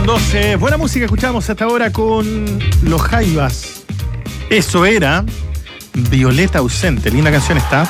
12, buena música escuchamos hasta ahora con Los Jaivas. Eso era Violeta Ausente, linda canción está.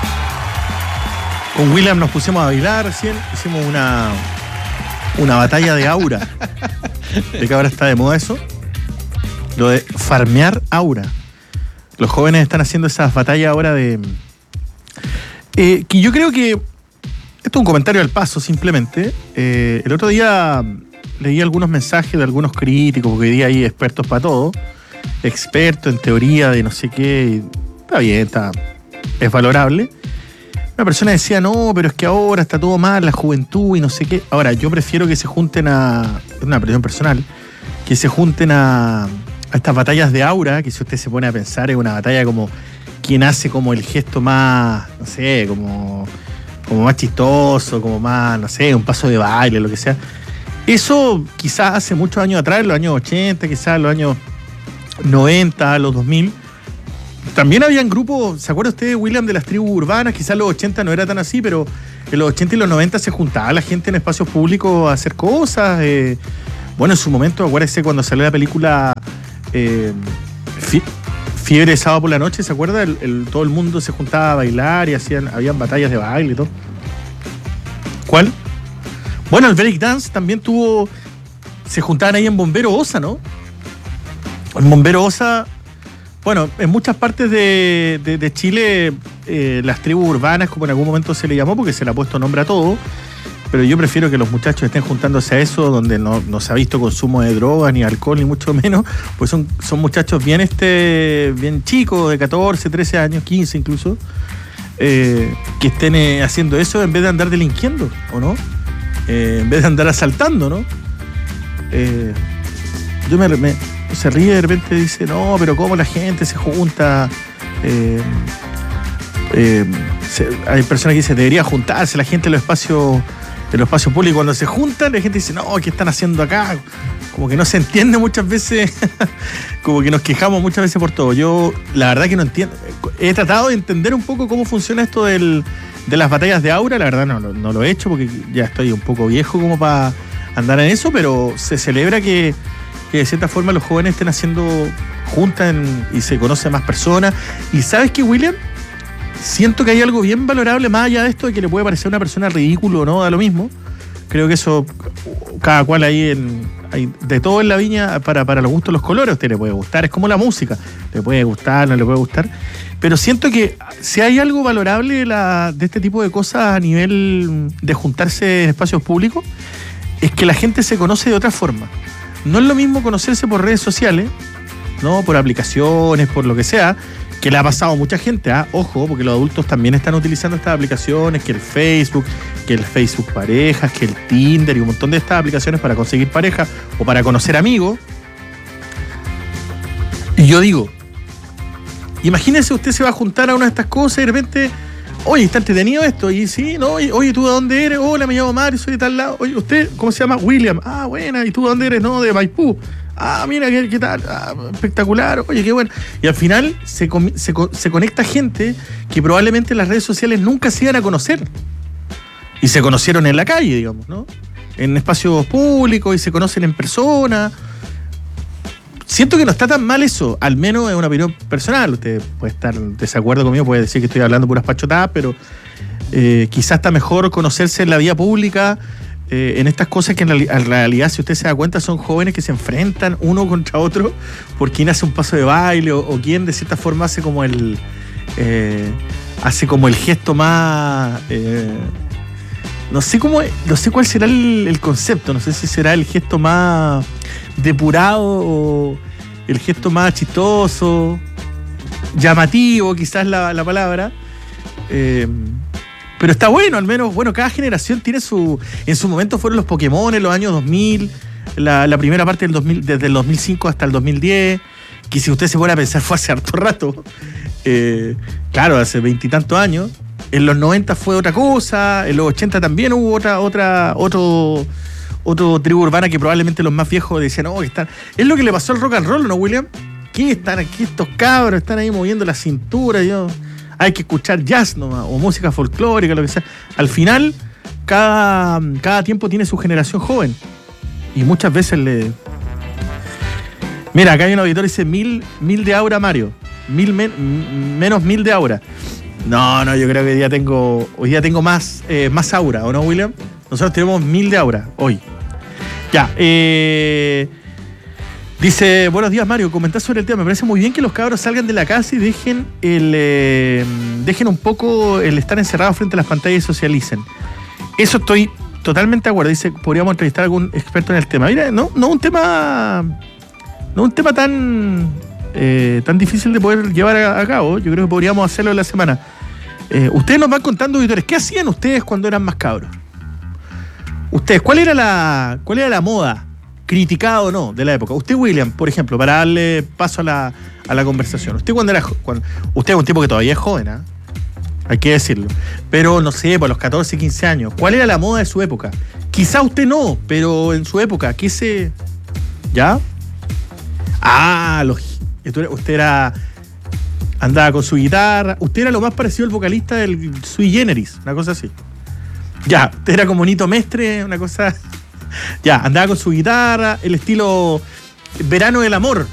Con William nos pusimos a bailar recién, hicimos una batalla de aura. ¿De que ahora está de moda eso? Lo de farmear aura. Los jóvenes están haciendo esas batallas ahora de... que yo creo que... Esto es un comentario al paso simplemente. El otro día leí algunos mensajes de algunos críticos, porque hoy día hay expertos para todo. Expertos en teoría de no sé qué. Está bien, es valorable. Una persona decía, no, pero es que ahora está todo mal, la juventud y no sé qué. Ahora, yo prefiero que se junten es una opinión personal, que se junten a estas batallas de aura, que si usted se pone a pensar es una batalla como quien hace como el gesto más, no sé, como más chistoso, como más, no sé, un paso de baile, lo que sea. Eso quizás hace muchos años atrás, en los años 80, quizás en los años 90, los 2000. También habían grupos, ¿se acuerda usted, William, de las tribus urbanas? Quizás en los 80 no era tan así, pero en los 80 y los 90 se juntaba la gente en espacios públicos a hacer cosas. Bueno, en su momento, acuérdese cuando salió la película Fiebre de Sábado por la Noche, ¿se acuerda? Todo el mundo se juntaba a bailar y habían batallas de baile y todo. ¿Cuál? Bueno, el Break Dance también se juntaban ahí en Bombero Osa, ¿no? En Bombero Osa, bueno, en muchas partes de Chile, las tribus urbanas, como en algún momento se le llamó, porque se le ha puesto nombre a todo, pero yo prefiero que los muchachos estén juntándose a eso, donde no se ha visto consumo de drogas, ni alcohol, ni mucho menos, pues son muchachos bien chicos, de 14, 13 años, 15 incluso, que estén haciendo eso en vez de andar delinquiendo, ¿o no? En vez de andar asaltando, ¿no? Se ríe de repente y dice, no, pero cómo la gente se junta. Hay personas que dicen, debería juntarse la gente en los espacios públicos. Cuando se juntan, la gente dice, no, ¿qué están haciendo acá? Como que no se entiende muchas veces, como que nos quejamos muchas veces por todo. Yo, la verdad que no entiendo. He tratado de entender un poco cómo funciona esto de las batallas de aura. La verdad no lo he hecho porque ya estoy un poco viejo como para andar en eso, pero se celebra que de cierta forma los jóvenes estén haciendo juntas y se conocen más personas. Y ¿sabes qué, William? Siento que hay algo bien valorable más allá de esto de que le puede parecer a una persona ridículo o no, da lo mismo. Creo que eso, cada cual hay de todo en la viña para los gustos, los colores. A usted le puede gustar, es como la música. Le puede gustar, no le puede gustar. Pero siento que si hay algo valorable de este tipo de cosas a nivel de juntarse en espacios públicos, es que la gente se conoce de otra forma. No es lo mismo conocerse por redes sociales, ¿no? Por aplicaciones, por lo que sea, que le ha pasado a mucha gente, ojo, porque los adultos también están utilizando estas aplicaciones, que el Facebook Parejas, que el Tinder y un montón de estas aplicaciones para conseguir pareja o para conocer amigos. Y yo digo, imagínese usted se va a juntar a una de estas cosas y de repente, oye, está entretenido esto, y sí, no, oye, ¿tú de dónde eres? Hola, me llamo Mario, soy de tal lado. Oye, ¿usted cómo se llama? William. Ah, buena, ¿y tú de dónde eres? No, de Maipú. Ah, mira, ¿qué tal? Ah, espectacular, oye, qué bueno. Y al final se conecta gente que probablemente en las redes sociales nunca se iban a conocer. Y se conocieron en la calle, digamos, ¿no? En espacios públicos y se conocen en persona. Siento que no está tan mal eso, al menos es una opinión personal. Usted puede estar en desacuerdo conmigo, puede decir que estoy hablando puras pachotadas, pero quizás está mejor conocerse en la vía pública, en estas cosas que en realidad, si usted se da cuenta, son jóvenes que se enfrentan uno contra otro por quién hace un paso de baile o quién de cierta forma hace como el gesto más... no sé cuál será el concepto, no sé si será el gesto más depurado o el gesto más chistoso, llamativo, quizás la palabra. Pero está bueno, al menos, bueno, cada generación tiene en su momento fueron los Pokémon en los años 2000, la primera parte del 2000, desde el 2005 hasta el 2010, que si usted se pone a pensar fue hace harto rato, claro, hace 20 y tantos años. En los 90 fue otra cosa, en los 80 también hubo otro tribu urbana que probablemente los más viejos decían, no, que están... Es lo que le pasó al rock and roll, ¿no, William? ¿Qué están aquí estos cabros? Están ahí moviendo la cintura, hay que escuchar jazz nomás, o música folclórica, lo que sea. Al final, cada tiempo tiene su generación joven. Y muchas veces le... Mira, acá hay un auditor que dice 1000 de aura, Mario. Menos 1000 de aura. No, yo creo que hoy día tengo más aura, ¿o no, William? Nosotros tenemos 1000 de aura hoy. Ya, dice, buenos días, Mario, comentás sobre el tema. Me parece muy bien que los cabros salgan de la casa y dejen un poco el estar encerrados frente a las pantallas y socialicen. Eso estoy totalmente de acuerdo. Dice, podríamos entrevistar a algún experto en el tema. Mira, no un tema tan difícil de poder llevar a cabo. Yo creo que podríamos hacerlo en la semana. Ustedes nos van contando, auditores, ¿qué hacían ustedes cuando eran más cabros? Ustedes, ¿cuál era la moda, criticada o no, de la época? Usted, William, por ejemplo, para darle paso a la conversación. Usted usted es un tipo que todavía es joven, ¿eh? Hay que decirlo. Pero, no sé, por los 14, 15 años, ¿cuál era la moda de su época? Quizá usted no, pero en su época, ¿qué se...? ¿Ya? Usted andaba con su guitarra. Usted era lo más parecido al vocalista del Sui Generis, una cosa así. Ya, usted era como Nito Mestre, una cosa... Ya, andaba con su guitarra, el estilo Verano del Amor.